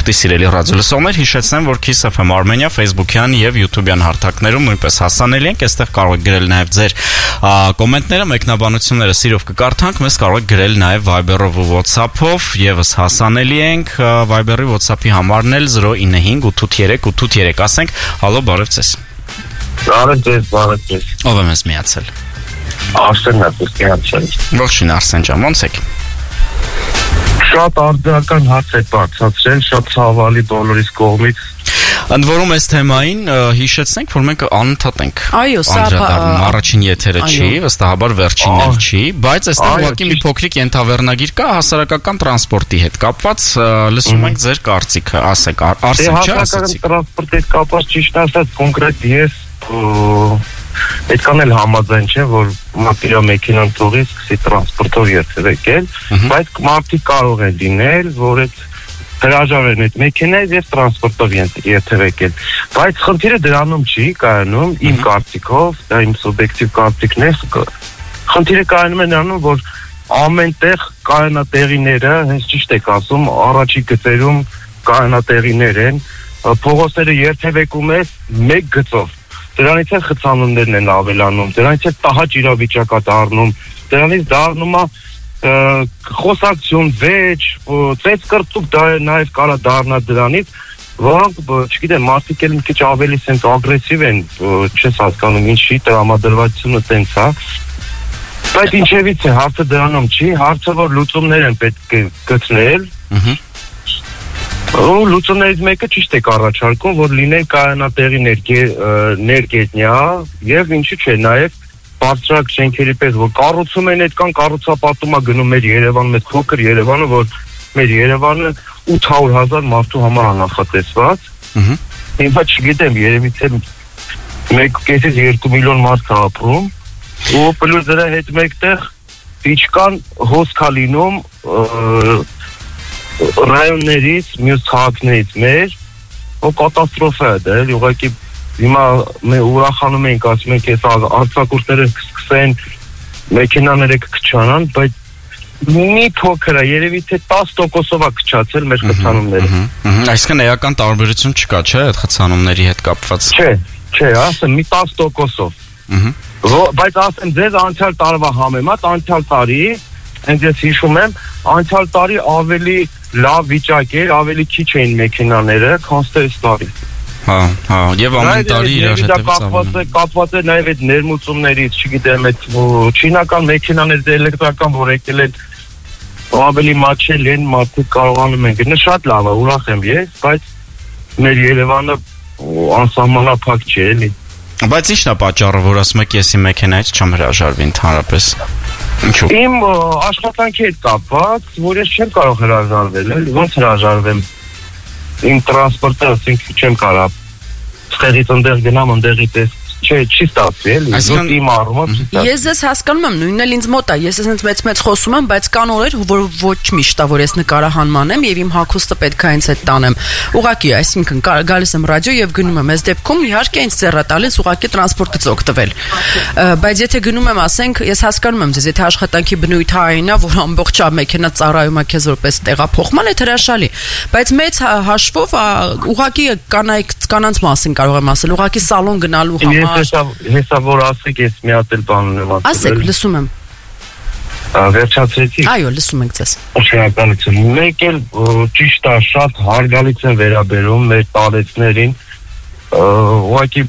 Ուխտի սիրելի ռադիոլսողներ, հիշեցնեմ, որ Kiss FM Armenia Facebook-յան եւ YouTube-յան հարթակներում նույնպես հասանելի ենք, այստեղ կարող եք գրել նաեւ ձեր կոմենտները, մեկնաբանությունները սիրով կկարդանք, մեզ կարող եք գրել նաեւ Viber-ով ու WhatsApp-ով, եւս հասանելի ենք, Viber-ի WhatsApp-ի համարն էլ 095 883 883, ասենք, հալո, բարև ձեզ։ Բարև ձեզ։ Ով է մեզ միացել։ Արսենն է միացել։ Ողջույն Արսեն ջան, ո՞նց եք։ Շատ արդյունական հարց է բացատրել, շատ ցավալի բոլորիս կողմից։ Ընդ որում այս թեմային հիշեցնենք, որ մենք անընդհատ ենք։ Այո, սա առաջին եթերը չի, վստահաբար վերջինն էլ չի, բայց այստեղ ուղղակի մի փոքրիկ ենթավեռնագիր կա հասարակական տրանսպորտի հետ կապված, լսում ենք ձեր կարծիքը, ասեք, Արսեն, չէ՞, ասեցիք։ Տրանսպորտի հետ կապված ճիշտ ասած կոնկրետ ես այդքան էլ համաձայն չէ, որ մատիրա մեքենան թողի սկսի տրանսպորտով երթևեկել, բայց մարդիկ կարող են լինել, որ այդ հրաժարվեն այդ մեքենայից եւ տրանսպորտով երթևեկել, բայց խնդիրը դրանում չի կայանում, իմ կարծիքով, դա իմ սուբյեկտիվ կարծիքն է, խնդիրը կայանում է նրանում, որ ամենտեղ կայանատեղիները, հենց ճիշտ եք ասում, առաջի գծերում կայանատեղիներ են, փողոցները երթևեկում է մեկ գծով, դրանից էլ խցանումներն են ավելանում, դրանից էլ տհաճ իրավիճակ է դառնում, դրանից դառնում է խոսակցություն, վեճ կրծուկ դա նաև կարա դառնա դրանից, որոնք, չգիտեմ, մարդիկ էլ մի քիչ ավելի սենց ագրեսիվ են, չես հասկանում ինչի տրամադրվածությունը տենց է, բայց ինչևից է, հարցը դրանում չի, հարցը որ լուծումներ են պետք է գտնել, լուծումներից մեկը ճիշտ եք առաջարկում, որ լինեն կայանատեղի ներգետնյա եւ ինչի՞ չէ, նաեւ բարձրակ շենքերի պես, որ կառուցում են այդքան կառուցապատումա գնում մեր Երևանը, մեծ փոքր Երևանը, որ մեր Երևանը 800,000 մարդու համար անախատեսված։ Հիմա չգիտեմ, երևի թե 1.5-2 միլիոն մարդ է ապրում, ու պլյուս դրա հետ մեկտեղ իչքան հոսքա լինում ռայոններից, մյուս քաղաքներից մեր, ու կատաստրոֆա է դա, էլի ուղղակի հիմա մենք ուրախանում ենք, ասում ենք, այս արձակուրդները կսկսեն, մեքենաները կքչանան, բայց մի փոքր է, երևի թե 10%-ով է քչացել մեր խցանումները։ Այսինքն էական տարբերություն չկա, չէ՞, այդ խցանումների հետ կապված։ Չէ, ասեմ, մի 10%-ով։ Բայց ասեմ, ձեզ անցյալ տարվա համեմատ, անցյալ տարի, հենց ես հիշում եմ, անցյալ տարի ավելի լավ վիճակ էր, ավելի քիչ էին մեքենաները, քան այս տարի։ Հա, եւ ամեն տարի իրար հետ կապված է նաեւ այդ ներմուծումներից, չգիտեմ, այդ չինական մեքենաներ, էլեկտրական, որ եկել են ավելի մաչել են, մարդիկ կարողանում են գնել, շատ լավ է, ուրախ եմ ես, բայց մեր Երևանը անսահմանափակ չէ, էլի։ Բայց ի՞նչն է պատճառը, որ ասում եք եսի մեքենայից չեմ հրաժարվի ընդհանրապես։ Ինչու՞։ Իմ աշխատանքի հետ կապված, որ ես չեմ կարող հրաժարվել, էլի, ոնց հրաժարվեմ։ Իմ տրանսպորտը, ասենք, չեմ կարող ստեղից ընդեղ գնամ, ընդեղի պես չի ստացվի, էլի, ոչ իմ առումով չի ստացվի։ Ես ես հասկանում եմ, նույնն էլ ինձ մոտ է, ես ես մեծ խոսում եմ, բայց կան օրեր, որ ոչ միշտ է, որ ես նկարահանման եմ եւ իմ հագուստը պետք է ինձ հետ տանեմ։ Ուղղակի, այսինքն գալիս եմ ռադիո եւ գնում եմ, այս դեպքում իհարկե ինձ ձեռա տալիս ուղղակի տրանսպորտից օգտվել։ Բայց եթե գնում եմ, ասենք, ես հասկանում եմ ձեզ, եթե աշխատանքի բնույթը այն է, որ ամբողջ մեքենա ծառայում է քեզ որպես տեղափոխման, այդ հրաշալի։ Բայց մեծ հաշվով ուղղակի կանանց մասին կարող եմ ասել, ուղղակի սալոն գնալու համար Հեսա որ ասեք, ես մի հատ էլ բան ունեմ ասել։ Ասեք, լսում եմ։ Վերջացրեցի։ Այո, լսում ենք ձեզ։ Շնորհակալություն։ Մեկ էլ ճիշտ է, շատ հարգալից են վերաբերում մեր տարեցներին։ Ուղղակի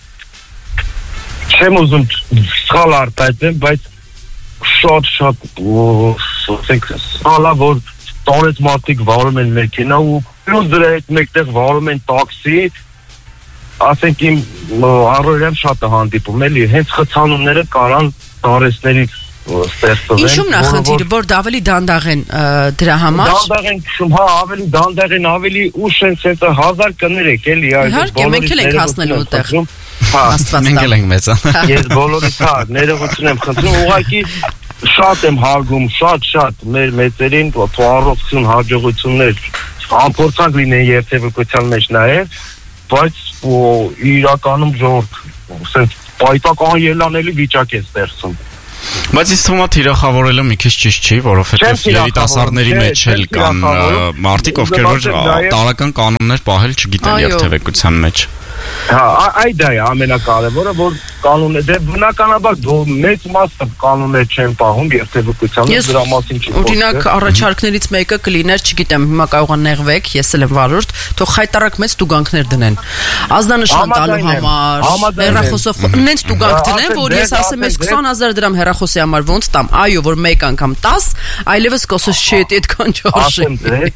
չեմ ուզում սխալ արտահայտեմ, բայց շատ ասենք սխալ է, որ տարեց մարդիկ վարում են մեքենա ու պլյուս դրա հետ մեկտեղ վարում են տաքսի, ասենք իմ առօրյան շատ է հանդիպում, էլի հենց խցանումները կարան տարեցներից ստեղծվեն։ Ինչու՞մն է խնդիրը, որ ավելի դանդաղ են դրա համար։ Դանդաղ են քշում, հա, ավելի դանդաղ են, ավելի ուշ են, սենց 1000 կներեք, էլի, իհարկե, մենք էլ ենք հասնել այդտեղ։ Հա, մենք էլ ենք մեծ։ Ես բոլորից հա, ներողություն եմ խնդրում, ուղղակի շատ եմ հարգում, շատ մեր մեծերին, թողարկություն, հաջողություններ, ամփոփանք լինեն երթևեկության մեջ նաև, բայց իրականում ժողովուրդ, սենց պայտակ անելանելի վիճակ է ստեղծում։ Բայց ինձ թվում է թիրախավորելը մի քիչ ճիշտ չի, որովհետև երիտասարդների մեջ էլ կան մարդիկ, ովքեր որ տարական կանոններ պահել չգիտեն երթևեկության մեջ։ Հա, այդ դա է ամենակարևորը, որ կանոնը դե բնականաբար մեծ մասը կանոններ չեն պահում երթևեկության, դրա մասին չի խոսքը։ Օրինակ առաջարկներից մեկը կլիներ, չգիտեմ, հիմա կարող է նեղվեք, ես էլ եմ վարորդ, թող խայտարակ մեծ տուգանքներ դնեն։ Ազդանշան տալու համար, հեռախոսով նենց տուգանք դնեն, որ ես ասեմ, ես 20,000 դրամ հեռախոսի համար ոնց տամ, այո, որ մեկ անգամ 10, այլևս կոսես չի այդքան չարժի։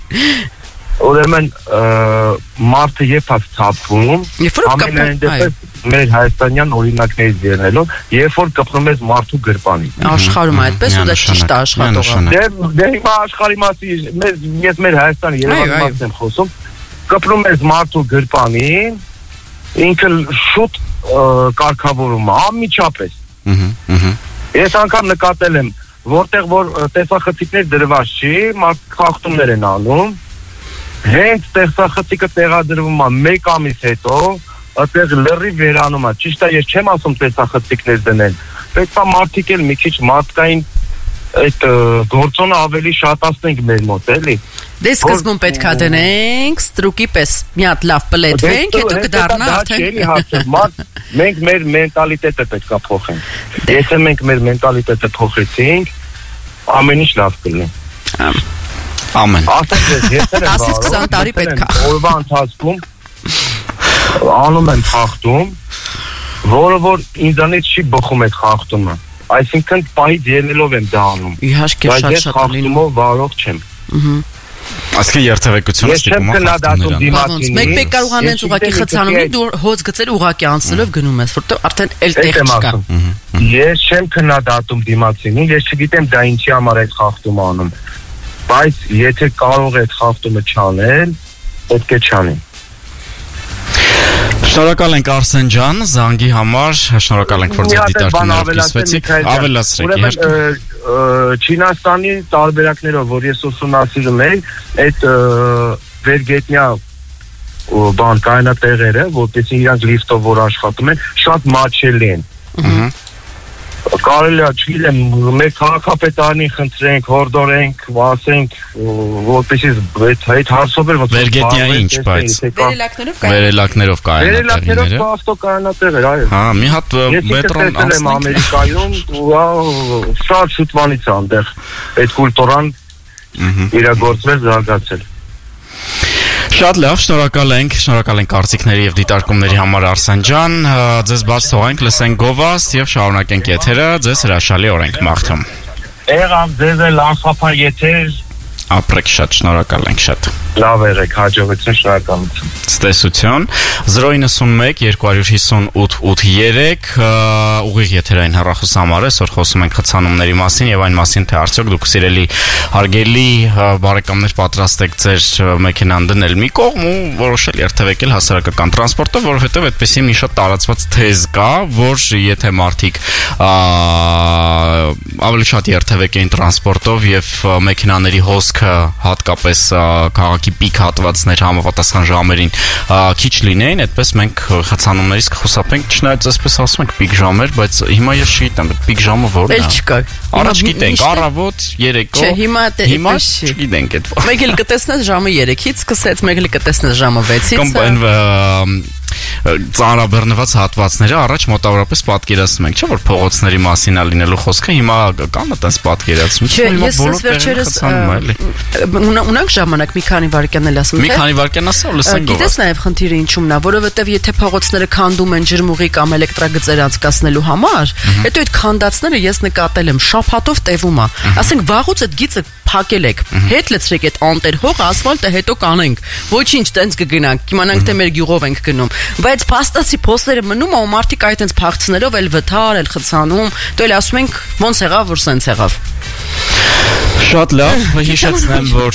Ուրեմն մարդը երբ է ցածվում, ամենայն դեպս մեր հայաստանյան օրինակներից ելնելով, երբ որ կպնում ես մարդու գրպանին։ Աշխարհում այդպես ու դա ճիշտ է աշխատողը։ Դե հիմա աշխարհի մասին ես մեր Հայաստանի Երևանի մասին եմ խոսում, կպնում ես մարդու գրպանին, ինքը շուտ կարգավորում է, անմիջապես։ Ես անգամ նկատել եմ, որտեղ որ տեսախցիկներ դրված չի, մարդիկ խախտումներ են անում։ Հենց տեսախցիկը տեղադրվում է 1 ամիս հետո, այդտեղ լրիվ վերանում է։ Ճիշտ է, ես չեմ ասում տեսախցիկներ դնել։ Պետք է մարդիկ էլ մի քիչ մարդկային այդ գործոնը ավելի շատացնենք մեր մոտ, էլի։ Դե սկզբում պետք է դնենք, ստրուկի պես մի հատ լավ պլետվենք, հետո կդառնա արդեն։ Մենք մեր մենտալիտետը պետք է փոխենք։ Եթե մենք մեր մենտալիտետը փոխեցինք, ամեն ինչ լավ կլինի։ Ամեն։ Ասենք ես 10-20 տարի պետք է։ Օրվա ընթացքում անում եմ խախտում, որը որ ինձանից չի բխում այդ խախտումը։ Այսինքն պահից ելնելով եմ դա անում։ Իհարկե շատ Բայց խախտումով վարող չեմ։ Այսինքն երթևեկությունը ստիպում է խախտումներ։ Մեկ կարող անենց ուղակի խցանումի դու հոց գծել ուղակի անցելով գնում ես, որտեղ արդեն էլ տեղ չկա։ Ես չեմ քննադատում դիմացինին, ես չգիտեմ դա ինչի համար այդ խախտումը անում։ Բայց եթե կարող է այդ խախտումը չանել, պետք է չանի։ Շնորհակալ ենք Արսեն ջան, զանգի համար, շնորհակալ ենք որ ձեր դիտարկները կիսվեցիք, ավելացրեք իհարկե։ Չինաստանի տարբերակներով, որ ես ուսումնասիրում եմ, այդ վերգետնյա կայնատեղերը, որտեսի իրանք լիֆտով որ աշխատում են, շատ մաչելի են։ Կարելի է, չգիտեմ, մեր քաղաքապետարանի խնդրենք, հորդորենք, ասենք, որպեսզի այդ հարցով էլ վերգետնյա ինչ, բայց վերելակներով կայանատեղիները։ Վերելակներով ավտոկայանատեղեր, այո։ Հա, մի հատ մետրոն անցնենք Ամերիկայում, շատ շուտվանից է այնտեղ այդ կուլտուրան իրագործվել, զարգացել։ Շատ լավ, շնորհակալ ենք կարծիքների եւ դիտարկումների համար Արսեն ջան, ձեզ բաց թողենք, լսենք գովաս եւ շարունակենք եթերը, ձեզ հրաշալի օր ենք մաղթում։ Եղավ ձեզ էլ անխափան եթեր, ապրեք շատ, շնորհակալ ենք շատ։ Լավ եղեք, հաջողություն, շնորհակալություն։ Ցտեսություն 091 258 83 ուղիղ եթերային հեռախոսահամարը, այսօր խոսում ենք խցանումների մասին եւ այն մասին, թե արդյոք դուք սիրելի հարգելի բարեկամներ պատրաստ եք ձեր մեքենան դնել մի կողմ ու որոշել երթևեկել հասարակական տրանսպորտով, որովհետեւ այդպեսի մի շատ տարածված թեզ կա, որ եթե մարդիկ ավելի շատ երթևեկեին տրանսպորտով եւ մեքենաների հոսքը հատկապես քաղաքի պիկ հատվածներ համապատասխան ժամերին քիչ լինեին, այդպես մենք խցանումներից կխուսափենք, չնայած այսպես ասում ենք պիկ ժամեր, բայց հիմա ես չգիտեմ, պիկ ժամը որն է։ Էլ չկա։ Առաջ գիտենք, առավոտ, երեկո։ Չէ, հիմա չգիտենք այդ բանը։ Մեկ էլ կտեսնես ժամը 3-ից սկսեց, մեկ էլ կտեսնես ժամը 6-ից։ Ծանրաբեռնված հատվածները առաջ մոտավորապես պատկերացնում ենք, չէ՞ որ փողոցների մասին է լինելու խոսքը, հիմա կան այդպես պատկերացում։ Չէ, ես վերջերս ունենք ժամանակ մի քանի վայրկյան էլ ասում, թե։ Մի քանի վայրկյան ասա, լսենք գովաս։ Գիտես նաև խնդիրը ինչումն է, որովհետև եթե փողոցները քանդում են ջրմուղի կամ էլեկտրագծեր անցկացնելու համար, հետո այդ քանդածները ես նկատել եմ շաբաթով տևում է։ Ասենք վաղուց այդ գիծը փակել եք, հետ լցրեք այդ անտեր հողը, ասֆալտը հետո կանենք։ Ոչինչ, տենց կգնանք, կիմանանք թե մեր գյուղով ենք գնում։ Բայց փաստացի փոստերը մնում ու մարդիկ այդտենց փախցնելով էլ վթար, էլ խցանում, դու էլ ասում ենք ոնց եղավ, որ սենց եղավ։ Շատ լավ, հիշեցնեմ, որ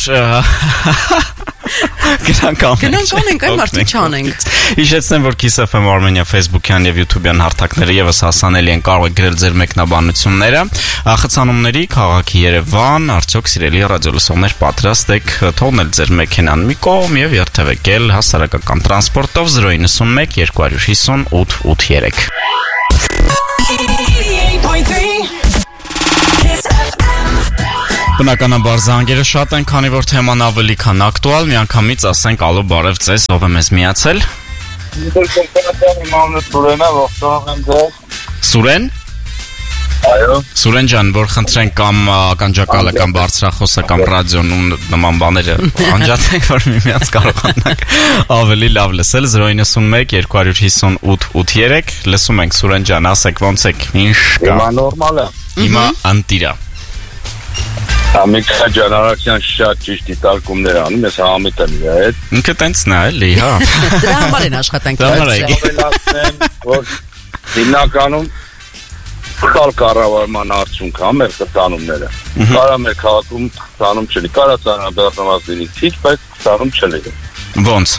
գնանք անենք, այն մարդիկ չանենք։ Հիշեցնեմ, որ Kiss FM Armenia Facebook-յան եւ YouTube-յան հարթակները եւս հասանելի են, կարող եք գրել ձեր մեկնաբանությունները։ Խցանումների քաղաքի Երևան, արդյոք սիրելի ռադիոլսողներ պատրաստ եք թողնել ձեր մեքենան մի կողմ եւ երթևեկել հասարակական տրանսպորտով 091 258 83։ Բնականաբար զանգերը շատ են, քանի որ թեման ավելի քան ակտուալ, միանգամից ասենք ալո բարև ձեզ, ով է մեզ միացել։ Սուրեն։ Այո։ Սուրեն ջան, որ խնդրենք կամ ականջակալը կամ բարձրախոսը կամ ռադիոն ու նման բաները անջատենք, որ միմյանց կարողանանք ավելի լավ լսել 091 258 883 լսում ենք Սուրեն ջան, ասեք ոնց եք, ինչ կա։ Հիմա նորմալ է։ Հիմա անտիրա։ Համիկա ջան Արաքսյան շատ ճիշտ դիտարկումներ անում, ես Համիտ եմ իր հետ։ Ինքը տենց նա էլի, հա։ Դրա համար են աշխատանք Ավելացնեմ, որ հիմնականում խտալ կառավարման արդյունք հա մեր խտանումները։ Կարա մեր քաղաքում խտանում չլի, կարա ծանրաբեռնված լինի քիչ, բայց խտանում չլի։ Ոնց։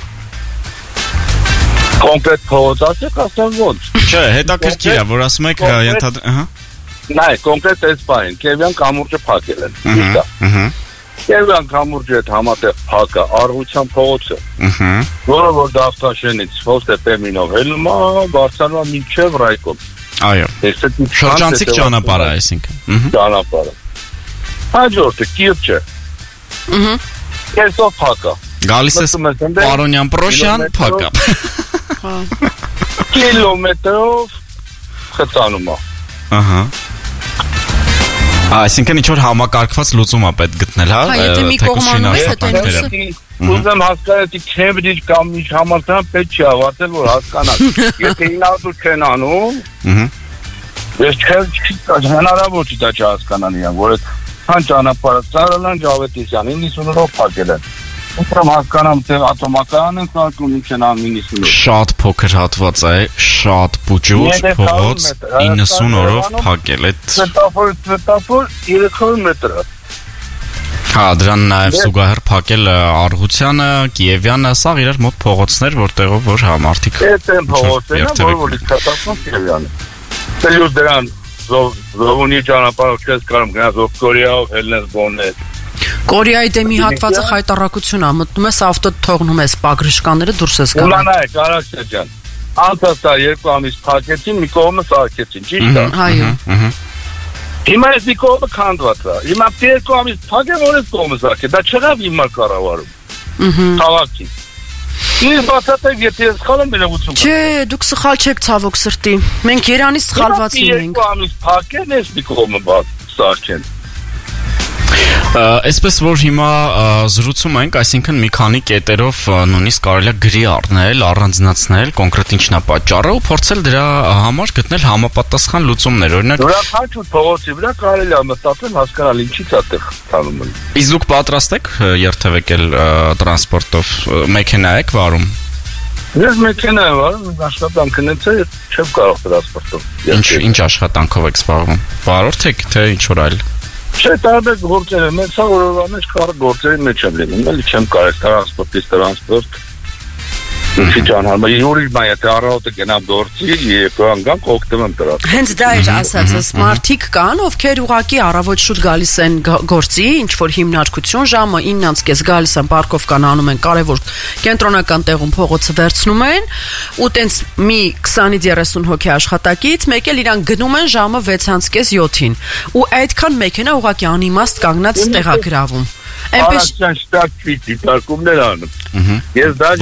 Կոնկրետ փողոց ասեք, ասեմ ոնց։ Չէ, հետաքրքիր է, որ ասում եք ահա։ Նայ, կոնկրետ այս բանին, Կերվյան կամուրջը փակել են։ Կերվյան կամուրջը հետ համատեղ փակա Արղության փողոցը։ Որը որ Դավթաշենից Ոստեպեմինով հելնում է, բարձրանում է մինչև Ռայկոմ։ Այո։ Շրջանցիկ ճանապարհ է, այսինքն։ Ճանապարհը։ Հաջորդը Կիրճը։ Կերսով փակա։ Գալիս է Պարոնյան Պրոշյան փակա։ Կիլոմետրով խցանում է։ Ահա։ Այսինքն ինչ-որ համակարգված լուծում է պետք գտնել, հա։ Եթե մի կողմանում ես, հետո ուզեմ հասկանալ, Քեմբրիջ կամ ինչ համալսարան պետք չի ավարտել, որ հասկանալ։ Եթե ինատու չեն անում, ես հնարավոր չի դա չհասկանալ իրան, որ այդ հան ճանապարհը Սարալան Ջավետիսյան 98-ով փակել են։ Ուրեմն հասկանամ, թե ատոմակայան են սարքում ինչ են անում 98-ով։ Շատ փոքր հատված է, շատ բուջուր փողոց 90 օրով փակել է։ Սվետաֆոր 300 մետր։ Հա, դրան նաև զուգահեռ փակել Արղությանը, Կիևյանը, սա իրար մոտ փողոցներ, որտեղով որ համարտիկ։ Այդ են փողոցները, որ լիքատասում Կիևյանը։ Դեռ դրան Զովունի ճանապարհով չես կարող գնալ Կորեայով հելնես բոներ։ Կորեայի դեմի հատվածը խայտարակություն է, մտնում ես ավտո թողնում ես պագրիշկաները դուրս ես գալու։ Ուլանայ, Կարաքսյա ջան։ Անցած 2 ամիս փակեցին, մի կողմը սարքեցին, ճիշտ է։ Այո։ Հիմա այս մի կողմը քանդված է։ Հիմա 2 ամիս փակեմ, որ այս կողմը սարքե։ Դա չեղավ հիմա կառավարում։ Քաղաքի։ Ինչ բացատրեք, եթե ես սխալ եմ ներողություն։ Չէ, դուք սխալ չեք ցավոք սրտի։ Մենք Երանի սխալված ենք։ 2 ամիս փակեն, այս մի կողմը սարքեն։ Այսպես որ հիմա զրուցում ենք, այսինքն մի քանի կետերով նույնիսկ կարելի է գրի առնել, առանձնացնել կոնկրետ ինչն է պատճառը ու փորձել դրա համար գտնել համապատասխան լուծումներ։ Օրինակ, յուրաքանչյուր փողոցի վրա կարելի է մտածել, հասկանալ ինչից է տեղ տանում։ Իսկ դուք պատրաստ եք երթևեկել տրանսպորտով, մեքենա եք վարում։ Ես մեքենա եմ վարում, աշխատանք ունեցա, չեմ կարող տրանսպորտով։ Ինչ աշխատանքով եք զբաղվում։ Վարորդ եք, թե ինչ որ այլ։ Չէ, տարբեր գործեր եմ, ես օրվա մեջ քար գործերի մեջ եմ լինում, էլի չեմ կարող տրանսպորտ։ Ինչի ճանապարհը յուրի մայա առավոտը գնամ գործի, երկու անգամ օգտվում դրանից։ Հենց դա էր ասածս, մարդիկ կան, ովքեր ուղակի առավոտ շուտ գալիս են գործի, ինչ որ հիմնարկություն ժամը 9:30 գալիս են պարկով կան անում են կարևոր կենտրոնական տեղում փողոցը վերցնում են ու տենց մի 20-ից 30 հոգի աշխատակից մեկ էլ իրան գնում են ժամը 6:30-7-ին ու այդքան մեքենա ուղակի անիմաստ կանգնած տեղագրավում։ Այնպես շատ պիտի դիտարկումներ անում։ Ես դաժե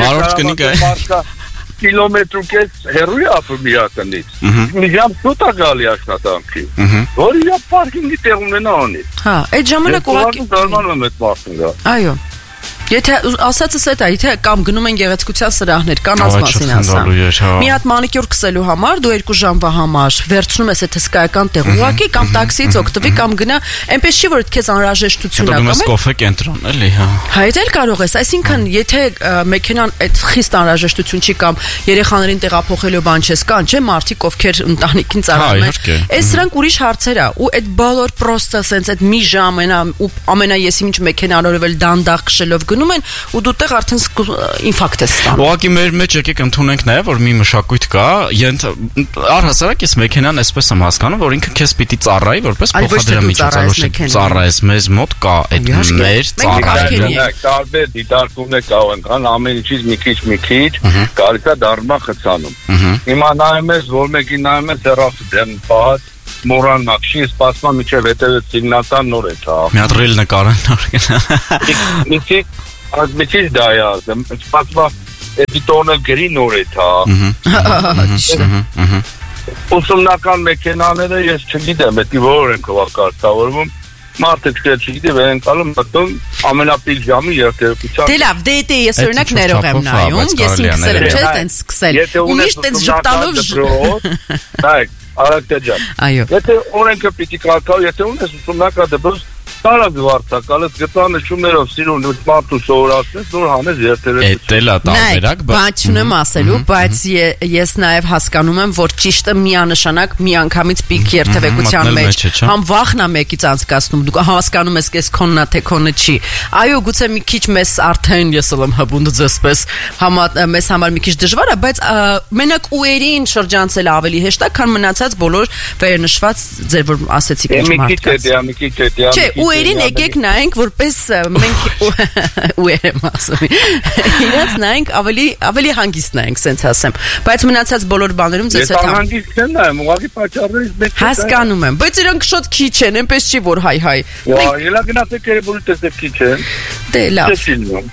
կիլոմետր ու կես հեռու է ապրում իր տնից։ Մի ժամ շուտ է գալի աշխատանքի։ Որ իր պարկինգի տեղ ունենա անի։ Հա, այդ ժամանակ ուղղակի դառնում եմ այդ մարդուն գա։ Այո։ Եթե ասածս այդ է, եթե կամ գնում են գեղեցկության սրահներ, կանանց մասին ասամ։ Մի հատ մանիկյուր քսելու համար դու 2 ժամվա համար վերցնում ես այդ հսկայական տեղ ուղակի կամ տաքսիից օգտվի կամ գնա, այնպես չի որ քեզ անհրաժեշտություն ա կամ կոֆե կենտրոն էլի, հա։ Հա, այդ էլ կարող ես, այսինքն եթե մեքենան այդ խիստ անհրաժեշտություն չի կամ երեխաներին տեղափոխելու բան չես կան, չէ՞, մարդիկ ովքեր ընտանիքին ծառայում են։ Այս սրանք ուրիշ հարցեր ա ու այդ բոլոր պրոստը sense այդ մի ժամ ամենայեսիմինչ մեքենաներով էլ դանդաղ քշելով գնում են ու դու տեղ արդեն ինֆարկտ ես ստանում։ Ուղղակի մեր մեջ եկեք ընդունենք նաև որ մի մշակույթ կա, առհասարակ ես մեքենան այսպես եմ հասկանում, որ ինքը քեզ պիտի ծառայի որպես փոխադրյա միջոցառություն, ծառայես մեզ մոտ կա այդ մեր ծառայելը։ Տարբեր դիտարկումներ կարող են կան, ամեն ինչից մի քիչ կարիքա դառնա խցանում։ Հիմա նայում ես, որ մեկին նայում ես հեռախոսը դեմ պահած մոռանաք, չի սպասում միջև հետևը սիգնալտան նոր է թա։ Մի հատ ռիլ նկարան նոր։ Միշտ դա է, սպասում էդիտորը գրի նոր է թա։ Ուսումնական մեքենաները ես չգիտեմ, էդի որ են կարգավորվում։ Մարդը չգիտեմ, ընկալում մտնում ամենապիլ ժամի երթերության։ Դե լավ, դե ես օրինակ ներող եմ նայում, ես ինքս եմ չէ, տենց սկսել։ Ու միշտ տենց ժպտալով։ Նայեք, Արաքտե ջան։ Այո։ Եթե օրենքը պիտի կարգավորվի, եթե ունես ուսումնական դպրոց, տարած վարձակալս գտանշումներով սիրուն մարդու սովորացնես, որ հանես երթերություն։ Էդ է տարբերակ, բայց չունեմ ասելու, բայց ես նաև հասկանում եմ, որ ճիշտը միանշանակ միանգամից պիկ երթևեկության մեջ համ վախն է մեկից անցկացնում, դու հասկանում ես կես քոննա թե քոնը չի։ Այո, գուցե մի քիչ մեզ արդեն ես եմ հբունդ ձեսպես, մեզ համար մի քիչ դժվար է, բայց մենակ ուերին շրջանցել ավելի հեշտ է, քան մնացած բոլոր վերնշված ձեր որ ասեցիք ինչ մարդկաց։ Չէ, ուերին եկեք նայենք, որպես մենք ուեր եմ ասում։ Իրաց նայենք ավելի հանգիստ նայենք, սենց ասեմ։ Բայց մնացած բոլոր բաներում ձեզ հետ հանգիստ չեն նայում, ուղղակի պատճառներից մեկ հասկանում եմ, բայց իրանք շոտ քիչ են, այնպես չի որ հայ։ Ելա գնացեք երևի տեսեք քիչ են։ Դե լավ։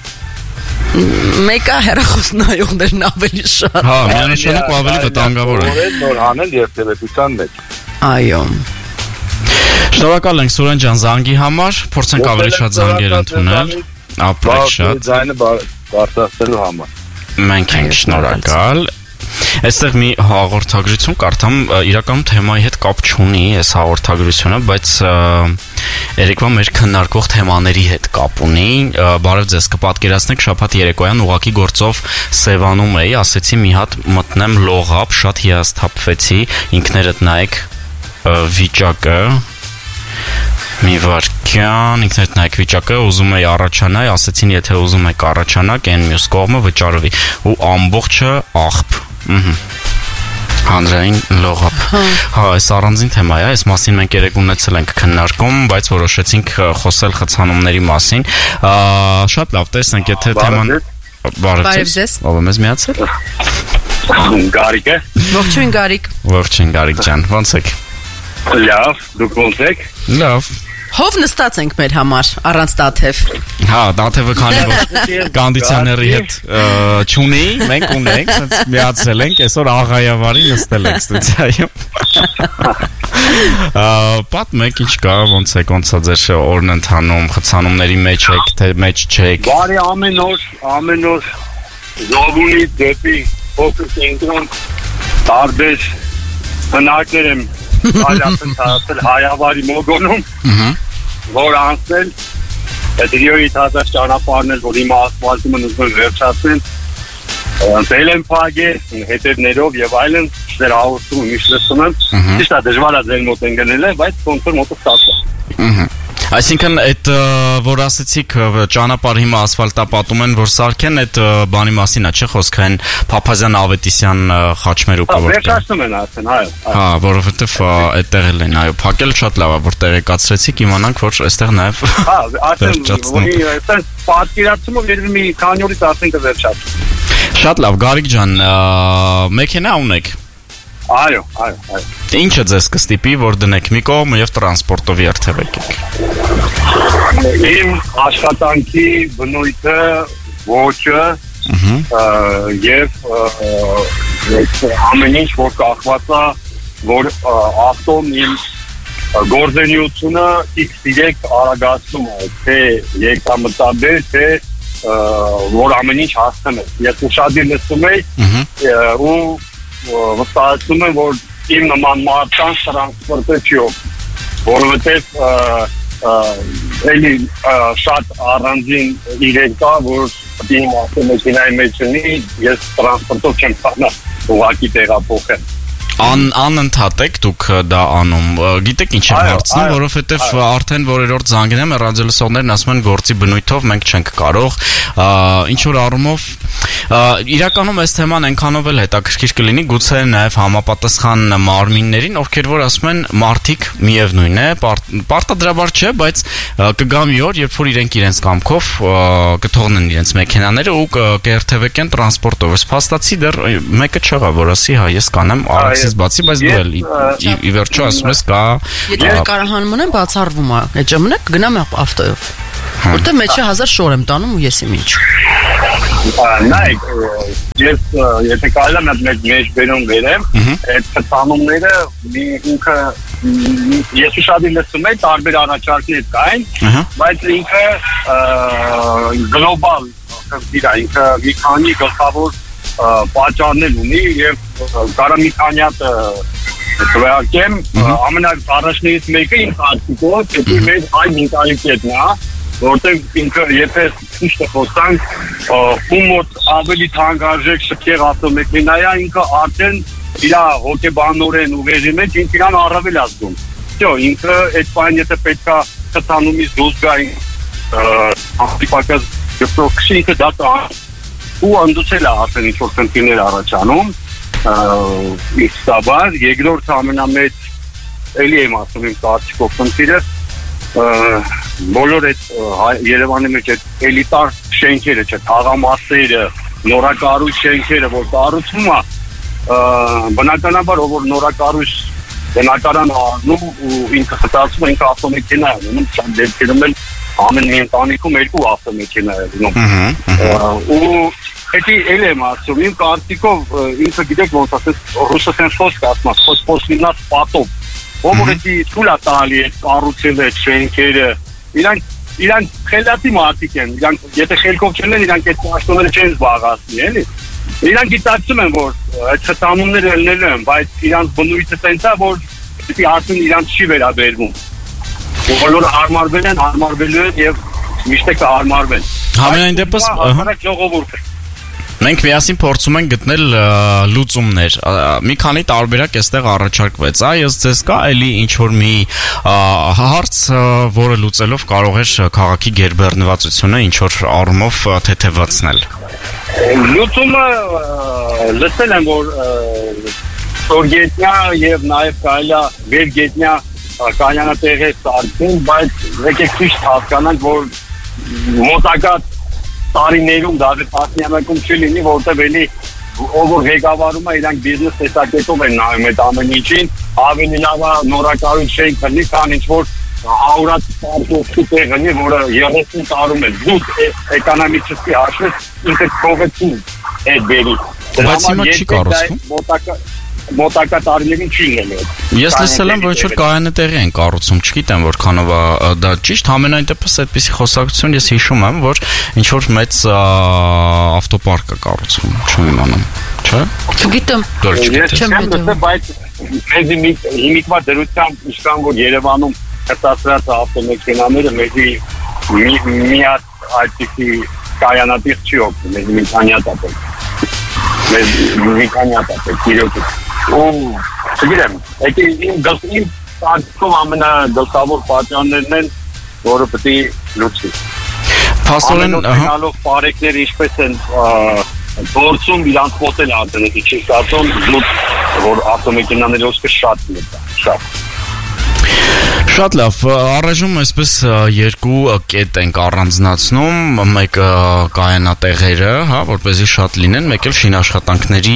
Մեկը հեռախոս նայողներն ավելի շատ։ Հա, միանշանակ ավելի վտանգավոր է։ Նոր հանել երթևեկության մեջ։ Այո։ Շնորհակալ ենք Սուրեն ջան զանգի համար, փորձենք ավելի շատ զանգեր ընդունել։ Ապրեք շատ։ Ձայնը բարձրացնելու համար։ Մենք ենք շնորհակալ։ Այստեղ մի հաղորդագրություն կարդամ, իրականում թեմայի հետ կապ չունի այս հաղորդագրությունը, բայց երեկվա մեր քննարկող թեմաների հետ կապ ունի։ Բարև ձեզ, կպատկերացնեք շաբաթ երեկոյան ուղակի գործով Սևանում էի, ասեցի մի հատ մտնեմ լողապ, շատ հիասթափվեցի, ինքներդ նայեք վիճակը։ Մի վարքյան, ինքներդ նայեք վիճակը, ուզում էի առաջանալ, ասեցին եթե ուզում եք առաջանալ, այն մյուս կողմը վճարվի ու ամբողջը աղբ։ Հանրային լողապ։ Հա, այս առանձին թեմա է, այս մասին մենք երեք ունեցել ենք քննարկում, բայց որոշեցինք խոսել խցանումների մասին։ Շատ լավ, տեսնենք, եթե թեման Բարև ձեզ։ Ով է մեզ միացել։ Գարիկ է։ Ողջույն Գարիկ։ Ողջույն Գարիկ ջան, ո՞նց եք։ Լավ, դուք ո՞նց եք։ Լավ։ Հով նստած ենք մեր համար առանց Տաթև։ Հա, Տաթևը քանի որ կոնդիցիոների հետ չունի, մենք ունենք, ասես միացել ենք, այսօր աղայավարի նստել ենք ստուդիայում։ Պատմեք ինչ կա, ոնց է ձեր օրն ընթանում, խցանումների մեջ եք, թե մեջ չեք։ Բարի ամեն օր զովունի դեպի ֆոկուս ինքնոն տարբեր հնարքներ եմ այլապն հայավարի մոգոնում, որ անցել, հետիրիոյի թազաշ ճանապարհներ, որ հիմա ասվալտումը նուզում վերջացնեն, դել եմ պագե, հետևներով և այլն, ձեր հաղորդումը միշտ լսում եմ, ճիշտ է դժվար է ձեր մոտ ընկնել է, բայց ոնց որ մոտը ստացվա։ Այսինքն այդ որ ասեցիք ճանապարհ հիմա ասֆալտապատում են որ սարքեն այդ բանի մասին է չէ խոսքը այն Փափազյան Ավետիսյան խաչմերուկը որ վերջացնում են արդեն այո հա որովհետև այդտեղ էլ են այո փակել շատ լավ է որ տեղեկացրեցիք իմանանք որ այստեղ նաև հա արդեն այստեղ պատկերացումով երևի մի քանի օրից արդեն կվերջացնի շատ լավ Գարիկ ջան մեքենա ունեք Այո Ինչը ձեզ կստիպի, որ դնեք մի կողմ և տրանսպորտով երթևեկեք։ Իմ աշխատանքի բնույթը, ոճը և ամեն ինչ, որ կախված է, որ ավտոն իմ գործունեությունը X-3 արագացնում է, թե եկամտաբեր, թե որ ամեն ինչ հասնում է։ Ես ուշադիր լսում եի ու վստահեցնում եմ, որ իմ նման մարդկանց տրանսպորտը չի օգնում, որովհետև էլի շատ առանձին իրենք կա, որ իմ ավտոմեքենայի մեջ ունի, ես տրանսպորտով չեմ ստանալ, ուղղակի տեղափոխեմ։ Անընդհատ եք դուք դա անում, գիտեք ինչ եմ հարցնում, որովհետև արդեն որերորդ զանգն եմ, ռադիոլսողներն ասում են գործի բնույթով մենք չենք կարող, ինչ-որ առումով իրականում այս թեման այնքանով էլ հետաքրքիր կլինի, գուցե նաև համապատասխան մարմիններին, ովքեր որ ասում են մարդիկ միևնույն է, պարտադրաբար չէ, բայց կգա մի օր, երբ որ իրենք իրենց կամքով կթողնեն իրենց մեքենաները ու կերթևեկեն տրանսպորտով, ես փաստացի դեռ մեկը չեղա, որ ասի, հա ես կանեմ, արագ դրանցից բացի, բայց դու էլ ի վերջո ասում ես կա Եթե նկարահանումն են բացառվում է, այդ ժամանակ կգնամ ավտոյով։ Որտեղ մեջը 1000 շոր եմ տանում ու ես իմ ինչ։ Նայեք, ես եթե կարելի է մեջ բերում վերեմ, այդ խթանումները ինքը ես շատ լսում եմ տարբեր առաջարկներ կային, բայց ինքը գլոբալ ինքը մի քանի գլխավոր պատճառներ ունի եւ կարա մի քանի հատ դրակեմ ամենաառաջներից մեկը իմ կարծիքով դա մեր այն մենտալիտետն է որտեղ ինքը եթե ճիշտ խոսանք ում մոտ ավելի թանկարժեք շքեղ ավտոմեքենայա ինքը արդեն իր հոգեբանորեն ուղեղի մեջ ինքն առավել ազդում Всё, ինքը այդ բանը եթե պետքա խթանումից դուրս գա անտիպակած դեպքերը դա ու անդուցել է արդեն ինչ-որ քննիներ առաջանում իստաբար երկրորդ ամենամեծ էլի եմ ասում իմ կարծիքով քննիները բոլոր այդ Երևանի մեջ այդ էլիտար շենքերը, չէ, թաղամասերը, նորակառույց շենքերը, որ կառուցվում է, բնականաբար որ նորակառույց բնակարան առնում ու ինքը խտացում ինքը ավտոմեքենա է ունում, շատ դեպքերում էլ ամեն մի ընտանիքում երկու ավտոմեքենա է ունում։ Ու Էդի էլ եմ ասում, իմ կարծիքով ինքը գիտեք ոնց ասես ռուսերեն խոսք ասում, խոսքինած պատով։ Ով որ էդի ցուլա տալի այդ կառուցել այդ շենքերը, իրանք խելացի մարդիկ են, իրանք եթե խելքով չեն, իրանք այդ պաշտոնները չեն զբաղացնի, էլի։ Իրանք գիտակցում են, որ այդ խթանումները ելնելու են, բայց իրանք բնույթը տենց է, որ դեպի արդեն իրանք չի վերաբերվում։ Բոլորը հարմարվել են, հարմարվելու են եւ միշտ կհարմարվեն։ Համենայն դեպս, ժողովուրդը Մենք միասին փորձում ենք գտնել լուծումներ։ Մի քանի տարբերակ այստեղ առաջարկվեց, ես ձեզ կա էլի ինչ որ մի հարց, որը լուծելով կարող էր քաղաքի գերբեռնվածությունը ինչ որ առումով թեթևացնել։ Լուծումը լսել եմ, որ ստորգետնյա եւ նաեւ կարելի է վերգետնյա կանյանատեղեր ստացին, բայց եկեք ճիշտ հասկանանք, որ մոտակա տարիներում դաժե տասնյակում չի լինի, որտեղ էլի ով որ ղեկավարում է իրանք բիզնես տեսակետով են նայում այդ ամեն ինչին, ավելի լավ է նորակառույց շենք լինի, քան ինչ որ աուրատ պարտոցի տեղնի, որը 30 տարում է դուք էկոնոմիկի հաշվից ինքը փողեցին այդ բերի։ Բայց հիմա չի կառուցվում։ Մոտակա տարիներին չի լինել։ Ես լսել եմ, որ ինչ-որ կայանատեղի են կառուցում, չգիտեմ որքանով է դա ճիշտ, համենայն դեպս այդպիսի խոսակցություն ես հիշում եմ, որ ինչ-որ մեծ ավտոպարկ է կառուցվում, չեմ իմանում, չէ՞։ Չգիտեմ։ Չեմ լսել, բայց մեզի հիմիկվա դրությամբ իշքան որ Երևանում կտասրած ավտոմեքենաները մեզի մի հատ այդպիսի կայանատեղ չի օգնում, մեզի մի քանյատ է։ Մի քանյատ է, իրոք։ Չգիտեմ, իմ կարծիքով ամենագլխավոր պատճառներն են, որը պետք է լուծվի։ Փաստորեն, անալոգ բարեկները ինչպես են գործում, իրանք խոտել արդեն, չի կարծում, որ ավտոմեքենաների ոսկը շատ մեծ է, շատ։ Շատ լավ, առայժմ այսպես երկու կետ ենք առանձնացնում, մեկը կայանատեղերը, հա, որպեսզի շատ լինեն, մեկ էլ շինաշխատանքների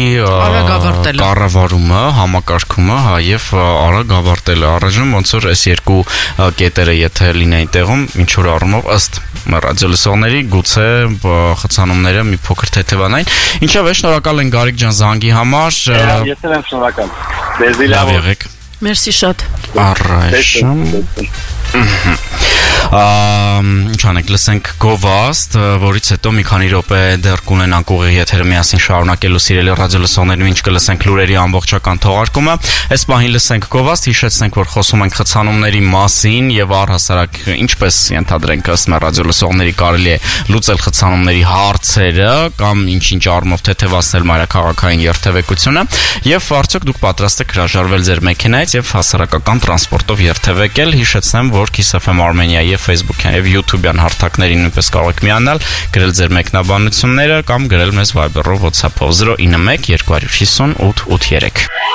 կառավարումը, համակարգումը, հա, եւ արագ ավարտելը։ Առայժմ ոնց որ այս երկու կետերը եթե լինեին տեղում, ինչ որ առումով ըստ ռադիոլսողների գուցե խցանումները մի փոքր թեթևանային։ Ինչով է, շնորհակալ ենք Գարիկ ջան զանգի համար։ Ես էլ եմ շնորհակալ։ Լավ եղեք։ Մերսի շատ։ Առայժմ ինչ անենք, լսենք գովաստ, որից հետո մի քանի րոպե դեռ կունենանք ուղիղ եթերը միասին շարունակելու սիրելի ռադիոլսողներն ինչ կլսենք լուրերի ամբողջական թողարկումը։ Այս պահին լսենք գովաստ, հիշեցնենք, որ խոսում ենք խցանումների մասին եւ առհասարակ ինչպես ենթադրենք ըստ ռադիոլսողների կարելի է լուծել խցանումների հարցերը կամ ինչ-ինչ առումով թեթևացնել մայրաքաղաքային երթևեկությունը եւ արդյոք դուք պատրաստ եք հրաժարվել ձեր մեքենայից եւ հասարակական տրանսպորտով երթևեկել։ Հիշեցնեմ, որ Kiss FM Armenia Facebook-յան եւ YouTube-յան հարթակներին նույնպես կարող եք միանալ, գրել ձեր մեկնաբանությունները կամ գրել մեզ Viber-ով, WhatsApp-ով 091 250 883